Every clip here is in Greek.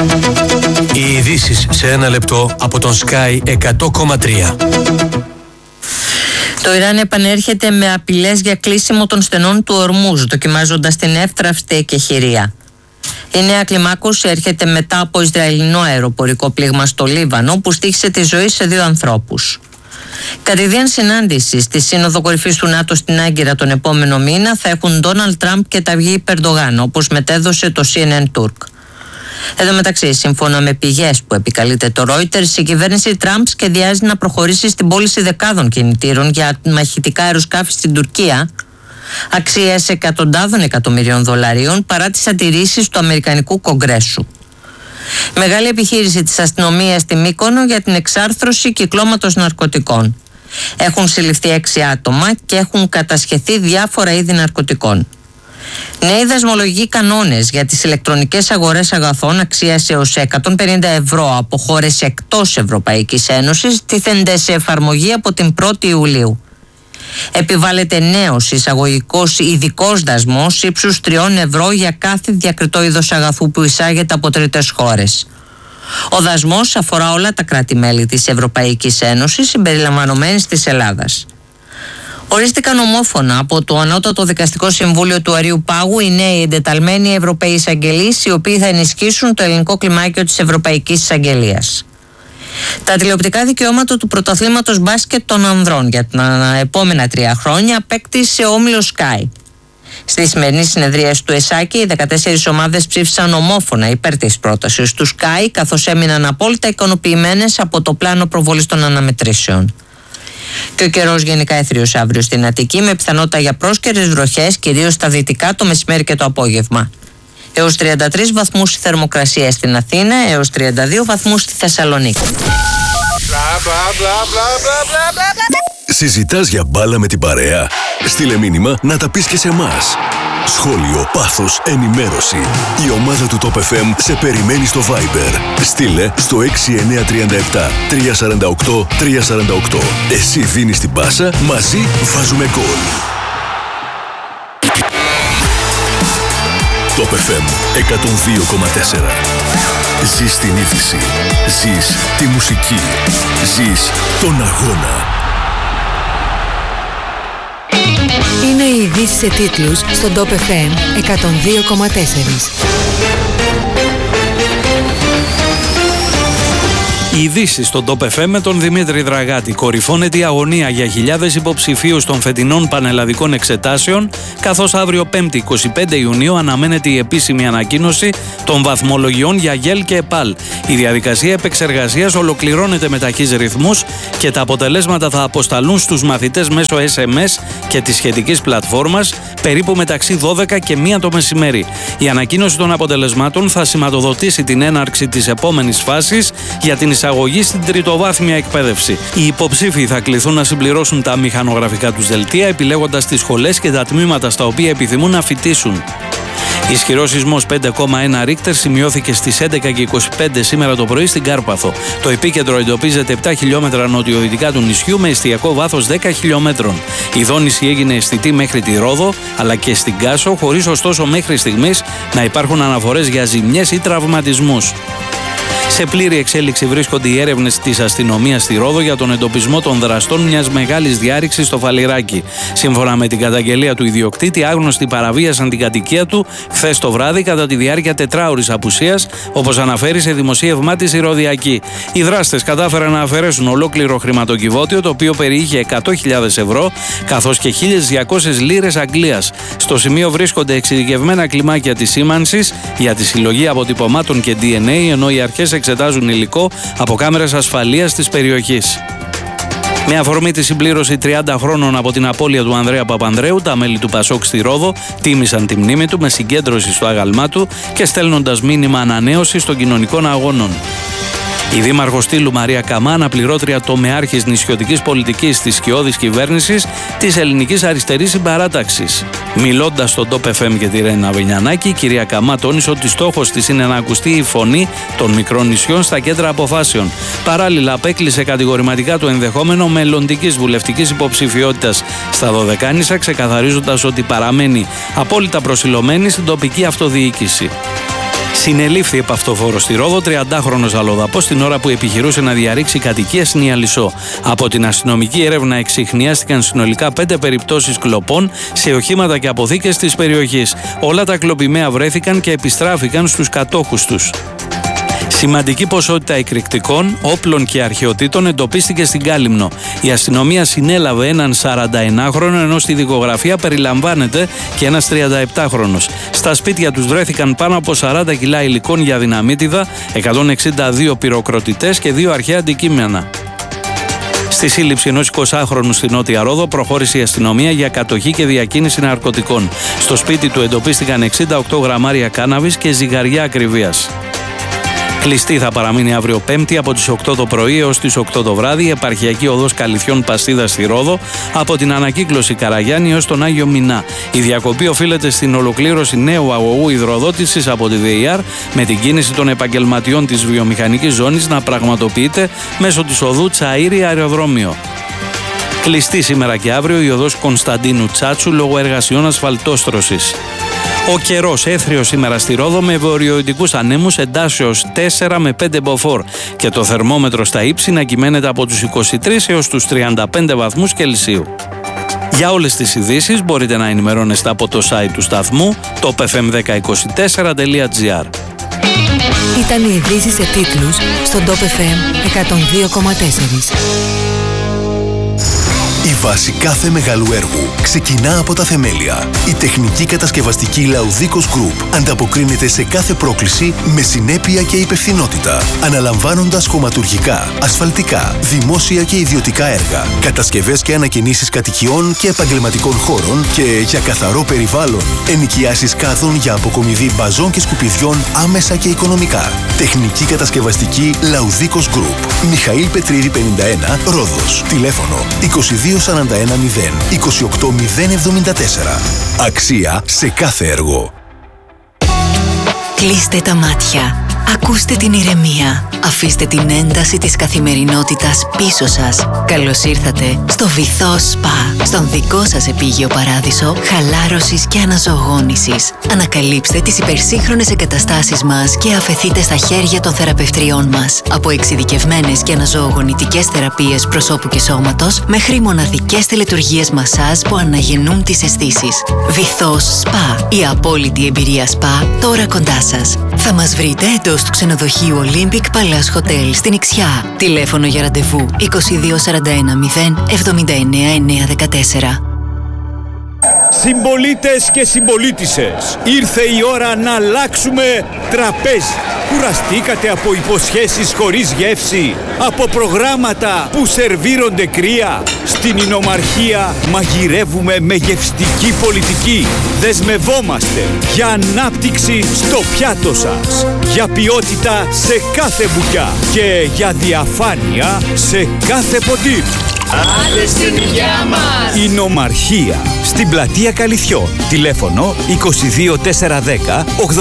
Οι ειδήσεις σε ένα λεπτό από τον Sky 100,3. Το Ιράν επανέρχεται με απειλές για κλείσιμο των στενών του Ορμούζ, δοκιμάζοντας την εύθραυστη εκεχηρία. Η νέα κλιμάκωση έρχεται μετά από Ισραηλινό αεροπορικό πλήγμα στο Λίβανο που στοίχησε τη ζωή σε 2 ανθρώπους. Κατηδίαν συνάντηση στη Σύνοδο Κορυφής του ΝΑΤΟ στην Άγκυρα τον επόμενο μήνα θα έχουν Ντόναλντ Τραμπ και Ταγιίπ Ερντογάν, όπως μετέδωσε το CNN Turk. Εδώ μεταξύ, σύμφωνα με πηγές που επικαλείται το Reuters, η κυβέρνηση Τραμπ σχεδιάζει να προχωρήσει στην πώληση δεκάδων κινητήρων για μαχητικά αεροσκάφη στην Τουρκία, αξίας εκατοντάδων εκατομμυρίων δολαρίων, παρά τις αντιρρήσεις του Αμερικανικού Κογκρέσου. Μεγάλη επιχείρηση της αστυνομίας στη Μύκονο για την εξάρθρωση κυκλώματος ναρκωτικών. Έχουν συλληφθεί 6 άτομα και έχουν κατασχεθεί διάφορα είδη ναρκωτικών. Νέοι δασμολογικοί κανόνες για τις ηλεκτρονικές αγορές αγαθών αξίας έως 150 ευρώ από χώρες εκτός Ευρωπαϊκής Ένωσης τίθενται σε εφαρμογή από την 1η Ιουλίου. Επιβάλλεται νέος εισαγωγικός ειδικός δασμός ύψους 3 ευρώ για κάθε διακριτό είδος αγαθού που εισάγεται από τρίτες χώρες. Ο δασμός αφορά όλα τα κράτη-μέλη της Ευρωπαϊκής Ένωσης συμπεριλαμβανομένης της Ελλάδας. Ορίστηκαν ομόφωνα από το Ανώτατο Δικαστικό Συμβούλιο του Αριού Πάγου οι νέοι εντεταλμένοι Ευρωπαίοι εισαγγελείς, οι οποίοι θα ενισχύσουν το ελληνικό κλιμάκιο της Ευρωπαϊκής Εισαγγελίας. Τα τηλεοπτικά δικαιώματα του πρωταθλήματος μπάσκετ των ανδρών για τα επόμενα 3 χρόνια απέκτησε ο όμιλος Sky. Στη σημερινή συνεδρίαση του ΕΣΑΚΗ, οι 14 ομάδες ψήφισαν ομόφωνα υπέρ της πρότασης του Sky, καθώς έμειναν απόλυτα ικανοποιημένες από το πλάνο προβολής των αναμετρήσεων. Και ο καιρός γενικά έθριος αύριο στην Αττική, με πιθανότητα για πρόσκαιρες βροχές, κυρίως στα δυτικά το μεσημέρι και το απόγευμα. Έως 33 βαθμούς η θερμοκρασία στην Αθήνα, έως 32 βαθμούς στη Θεσσαλονίκη. Συζητάς για μπάλα με την παρέα? Στείλε μήνυμα να τα πεις και σε εμάς. Σχόλιο, πάθος, ενημέρωση. Η ομάδα του Top FM σε περιμένει στο Viber. Στείλε στο 6937 348 348. Εσύ δίνεις την πάσα, μαζί βάζουμε γκολ. Top FM 102,4. Ζεις την είδηση. Ζεις τη μουσική. Ζεις τον αγώνα. Είναι οι ειδήσεις σε τίτλους στον Top FM 102,4. Οι ειδήσεις στον Top FM με τον Δημήτρη Δραγάτη. Κορυφώνεται η αγωνία για χιλιάδες υποψηφίους των φετινών πανελλαδικών εξετάσεων, καθώς αύριο 5η 25 Ιουνίου αναμένεται η επίσημη ανακοίνωση των βαθμολογιών για ΓΕΛ και ΕΠΑΛ. Η διαδικασία επεξεργασίας ολοκληρώνεται με ταχύς ρυθμούς και τα αποτελέσματα θα αποσταλούν στους μαθητές μέσω SMS και της σχετικής πλατφόρμας περίπου μεταξύ 12 και 1 το μεσημέρι. Η ανακοίνωση των αποτελεσμάτων θα σηματοδοτήσει την έναρξη της επόμενης φάσης για την εισαγωγή στην τριτοβάθμια εκπαίδευση. Οι υποψήφοι θα κληθούν να συμπληρώσουν τα μηχανογραφικά τους δελτία, επιλέγοντας τις σχολές και τα τμήματα στα οποία επιθυμούν να φοιτήσουν. Ισχυρός σεισμός 5,1 Ρίχτερ σημειώθηκε στις 11:25 σήμερα το πρωί στην Κάρπαθο. Το επίκεντρο εντοπίζεται 7 χιλιόμετρα νοτιοδυτικά του νησιού με εστιακό βάθος 10 χιλιόμετρων. Η δόνηση έγινε αισθητή μέχρι τη Ρόδο αλλά και στην Κάσο, χωρίς ωστόσο μέχρι στιγμής να υπάρχουν αναφορές για ζημιές ή τραυματισμούς. Σε πλήρη εξέλιξη βρίσκονται οι έρευνες της αστυνομίας στη Ρόδο για τον εντοπισμό των δραστών μιας μεγάλης διάρρηξης στο Φαλιράκι. Σύμφωνα με την καταγγελία του ιδιοκτήτη, άγνωστοι παραβίασαν την κατοικία του χθες το βράδυ κατά τη διάρκεια 4ωρης απουσίας, όπως αναφέρει σε δημοσίευμά της η Ροδιάκη. Οι δράστες κατάφεραν να αφαιρέσουν ολόκληρο χρηματοκιβώτιο, το οποίο περιείχε 100.000 ευρώ, καθώς και 1.200 λίρες Αγγλίας. Στο σημείο βρίσκονται εξειδικευμένα κλιμάκια της σήμανσης για τη συλλογή αποτυπωμάτων και DNA, ενώ οι αρχές εξετάζουν υλικό από κάμερες ασφαλείας της περιοχής. Με αφορμή τη συμπλήρωση 30 χρόνων από την απώλεια του Ανδρέα Παπανδρέου, τα μέλη του Πασόκ στη Ρόδο τίμησαν τη μνήμη του με συγκέντρωση στο άγαλμά του και στέλνοντας μήνυμα ανανέωσης των κοινωνικών αγώνων. Η δήμαρχος Τύλου Μαρία Καμά, αναπληρώτρια τομεάρχης νησιωτικής πολιτικής της σκιώδης κυβέρνησης της Ελληνικής Αριστερής Συμπαράταξης. Μιλώντας στον Top FM και τη Ρένα Βενιανάκη, η κυρία Καμά τόνισε ότι στόχος της είναι να ακουστεί η φωνή των μικρών νησιών στα κέντρα αποφάσεων. Παράλληλα, απέκλεισε κατηγορηματικά το ενδεχόμενο μελλοντικής βουλευτικής υποψηφιότητας στα Δωδεκάνησα, ξεκαθαρίζοντας ότι παραμένει απόλυτα προσιλωμένη στην τοπική αυτοδιοίκηση. Συνελήφθη επαυτοφόρος στη Ρόδο 30χρονος αλλοδαπός την ώρα που επιχειρούσε να διαρρήξει κατοικία στην Ιαλισσό. Από την αστυνομική έρευνα εξιχνιάστηκαν συνολικά 5 περιπτώσεις κλοπών σε οχήματα και αποθήκες της περιοχής. Όλα τα κλοπημαία βρέθηκαν και επιστράφηκαν στους κατόχους τους. Σημαντική ποσότητα εκρηκτικών, όπλων και αρχαιοτήτων εντοπίστηκε στην Κάλυμνο. Η αστυνομία συνέλαβε έναν 41χρονο, ενώ στη δικογραφία περιλαμβάνεται και ένας 37χρονος. Στα σπίτια τους βρέθηκαν πάνω από 40 κιλά υλικών για δυναμίτιδα, 162 πυροκροτητές και 2 αρχαία αντικείμενα. Στη σύλληψη ενός 20χρονου στη Νότια Ρόδο προχώρησε η αστυνομία για κατοχή και διακίνηση ναρκωτικών. Στο σπίτι του εντοπίστηκαν 68 γραμμάρια κάναβης και ζυγαριά ακριβίας. Κλειστή θα παραμείνει αύριο Πέμπτη από τις 8 το πρωί έως τις 8 το βράδυ η επαρχιακή οδός Καλυθιών Παστίδα στη Ρόδο από την ανακύκλωση Καραγιάννη έως τον Άγιο Μινά. Η διακοπή οφείλεται στην ολοκλήρωση νέου αγωγού υδροδότησης από τη ΔΕΙΑΡ με την κίνηση των επαγγελματιών της βιομηχανικής ζώνης να πραγματοποιείται μέσω της οδού Τσαΐρη Αεροδρόμιο. Κλειστή σήμερα και αύριο η οδός Κωνσταντίνου Τσάτσου λόγω εργασιών ασφαλτόστρωσης. Ο καιρός έθριος σήμερα στη Ρόδο με βορειοϊντικούς ανέμους εντάσεως 4 με 5 μποφόρ και το θερμόμετρο στα ύψη να κυμαίνεται από τους 23 έως τους 35 βαθμούς Κελσίου. Για όλες τις ειδήσεις μπορείτε να ενημερώνεστε από το site του σταθμού topfm1024.gr. Ήταν οι ειδήσεις σε τίτλους στον Top FM 102,4. Η βάση κάθε μεγάλου έργου ξεκινά από τα θεμέλια. Η τεχνική κατασκευαστική Λαουδίκος Group ανταποκρίνεται σε κάθε πρόκληση με συνέπεια και υπευθυνότητα, αναλαμβάνοντας χωματουργικά, ασφαλτικά, δημόσια και ιδιωτικά έργα, κατασκευές και ανακαινήσεις κατοικιών και επαγγελματικών χώρων και για καθαρό περιβάλλον, ενοικιάσεις κάδων για αποκομιδή μπαζών και σκουπιδιών άμεσα και οικονομικά. Τεχνική κατασκευαστική Λαουδίκος Group. Μιχαήλ Πετρίδη 51, Ρόδος. Τηλέφωνο 22410 28074. Αξία σε κάθε έργο. Κλείστε τα μάτια. Ακούστε την ηρεμία. Αφήστε την ένταση της καθημερινότητας πίσω σας. Καλώς ήρθατε στο Βυθό Σπα, στον δικό σας επίγειο παράδεισο χαλάρωσης και αναζωογόνησης. Ανακαλύψτε τις υπερσύγχρονες εγκαταστάσεις μας και αφεθείτε στα χέρια των θεραπευτριών μας. Από εξειδικευμένες και αναζωογονητικές θεραπείες προσώπου και σώματος μέχρι μοναδικές τελετουργίες μασάζ που αναγεννούν τις αισθήσεις. Βυθό Σπα, η απόλυτη εμπειρία σπα τώρα κοντά σας. Θα μας βρείτε εντός του ξενοδοχείου Olympic Palace Hotel στην Ιξιά. Τηλέφωνο για ραντεβού 22410 79914. Συμπολίτες και συμπολίτισσες, ήρθε η ώρα να αλλάξουμε τραπέζι. Κουραστήκατε από υποσχέσεις χωρίς γεύση, από προγράμματα που σερβίρονται κρύα. Στην Ινομαρχία μαγειρεύουμε με γευστική πολιτική. Δεσμευόμαστε για ανάπτυξη στο πιάτο σας, για ποιότητα σε κάθε μπουκιά και για διαφάνεια σε κάθε ποτήρι. Άντε στην υγειά μας! Ινομαρχία, στην πλατεία Καλυθιών. Τηλέφωνο 22410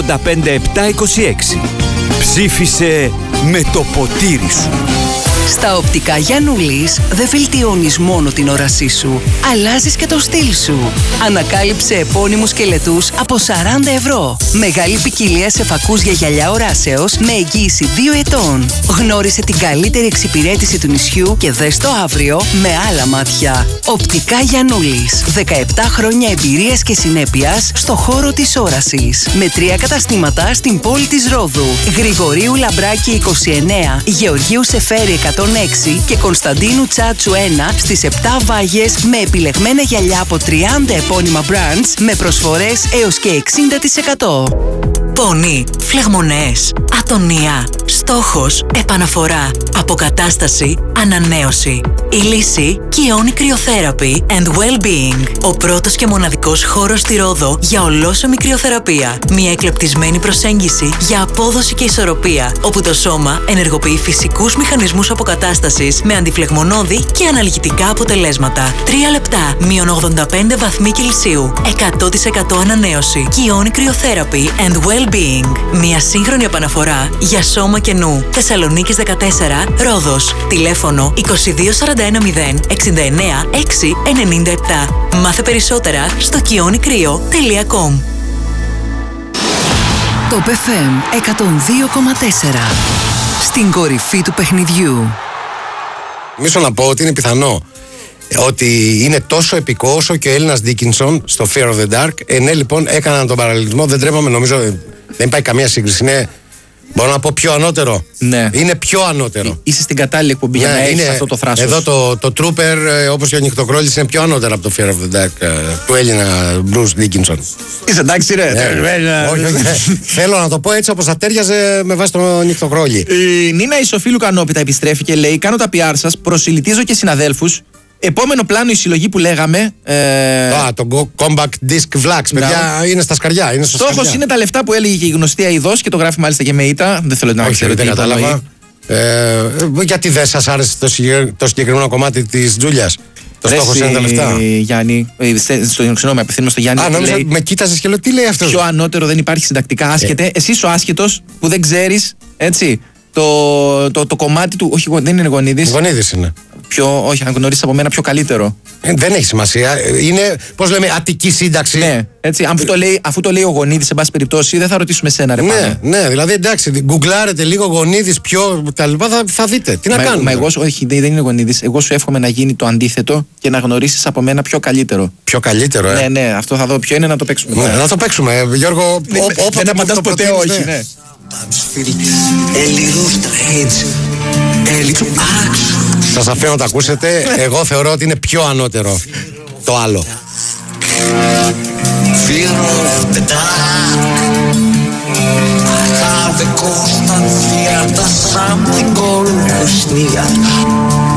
85726. Ψήφισε με το ποτήρι σου. Στα οπτικά Γιαννούλης δεν βελτιώνεις μόνο την όρασή σου, αλλάζεις και το στυλ σου. Ανακάλυψε επώνυμους σκελετούς από 40 ευρώ. Μεγάλη ποικιλία σε φακούς για γυαλιά οράσεως με εγγύηση 2 ετών. Γνώρισε την καλύτερη εξυπηρέτηση του νησιού και δες το αύριο με άλλα μάτια. Οπτικά Γιαννούλης. 17 χρόνια εμπειρίας και συνέπειας στο χώρο της όρασης. Με 3 καταστήματα στην πόλη της Ρόδου. Γρηγορίου Λαμπράκη 29, Γεωργίου Σεφέρη 106 και Κωνσταντίνου Τσάτσου 1 στις 7 Βάγες με επιλεγμένα γυαλιά από 30 επώνυμα brands με προσφορές έως και 60%. Πόνι, φλεγμονές, ατονία, στόχος, επαναφορά, αποκατάσταση, ανανέωση. Η λύση Kion Cryotherapy and Well-Being. Ο πρώτος και μοναδικός χώρος στη Ρόδο για ολόσωμη κρυοθεραπεία. Μια εκλεπτισμένη προσέγγιση για απόδοση και ισορροπία, όπου το σώμα ενεργοποιεί φυσικούς μηχανισμούς αποκατάστασης με αντιφλεγμονώδη και αναλγητικά αποτελέσματα. 3 λεπτά, μείον 85 βαθμοί Κελσίου, 100% ανανέωση. Kion Cryotherapy and Well-Being. Μια σύγχρονη επαναφορά για σώμα και νου. Θεσσαλονίκης 14, Ρόδος. Τηλέφωνο 22410 69 697. Μάθε περισσότερα στο kionikryo.com. Top FM 102,4. Στην κορυφή του παιχνιδιού. Μίσο να πω ότι είναι πιθανό ότι είναι τόσο επικό όσο και ο Έλληνας Ντίκινσον στο Fear of the Dark. Ναι, λοιπόν, έκαναν τον παραλληλισμό. Δεν τρέπαμε, νομίζω. Δεν υπάρχει καμία σύγκριση. Είναι, μπορώ να πω, πιο ανώτερο. Ναι. Είναι πιο ανώτερο. Είσαι στην κατάλληλη εκπομπή για να έχεις αυτό το θράσος. Εδώ το Trooper, όπως και ο Νυχτοκρόλης, είναι πιο ανώτερο από το Fear of the Dark του Έλληνα Bruce Dickinson. Είσαι εντάξει, ρε. Όχι. Θέλω να το πω έτσι όπως θα τέριαζε με βάση τον Νυχτοκρόλη. Η Νίνα η Σοφή Λουκανόπιτα επιστρέφει και λέει: κάνω τα PR σας, προσιλητίζω και συναδέλφους. Επόμενο πλάνο η συλλογή που λέγαμε. Το Compact Disc Vlax. Παιδιά, είναι στα σκαριά. Στόχος είναι τα λεφτά που έλεγε και η γνωστή αηδός και το γράφει μάλιστα και με ήττα. Δεν θέλω να ξέρω τι κατάλαβα. Γιατί δεν σας άρεσε το συγκεκριμένο κομμάτι της Τζούλιας? Το στόχος είναι τα λεφτά. Γιάννη, συγγνώμη, απευθύνουμε στο Γιάννη. Νόμιζα με κοίταζες και λέω τι λέει αυτό. Πιο ανώτερο δεν υπάρχει συντακτικά. Άσχετε. Εσύ είσαι ο άσχετος που δεν ξέρεις, έτσι. Το κομμάτι του. Όχι, δεν είναι Γονίδης. Γονίδης είναι. Όχι, αν γνωρίσεις από μένα πιο καλύτερο. Δεν έχει σημασία. Είναι, πώς λέμε, Αττική σύνταξη. Ναι, έτσι. Αφού το λέει ο Γονίδης, σε πάση περιπτώσει, δεν θα ρωτήσουμε εσένα, ρε ναι, ναι, δηλαδή εντάξει, γκουγκλάρετε λίγο Γονίδης, πιο τα λοιπά, θα δείτε. Τι να κάνουμε. Εγώ, όχι, δεν είναι Γονίδης. Εγώ σου εύχομαι να γίνει το αντίθετο και να γνωρίσεις από μένα πιο καλύτερο. Πιο καλύτερο, Ναι, ναι, αυτό θα δω. Ποιο είναι να το παίξουμε. Ναι, να το παίξουμε, Γιώργο. Δεν απαντάς ποτέ όχι, ναι. Σας αφήνω να το ακούσετε. Εγώ θεωρώ ότι είναι πιο ανώτερο το άλλο. Fear of the dark. I have a constant fear that something always near.